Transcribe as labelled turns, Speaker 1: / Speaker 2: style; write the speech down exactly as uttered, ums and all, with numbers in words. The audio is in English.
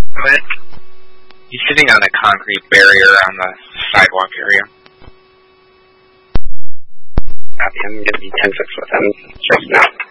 Speaker 1: What? He's sitting on a concrete barrier on the sidewalk area.
Speaker 2: Copy, I'm gonna be ten six with him just now.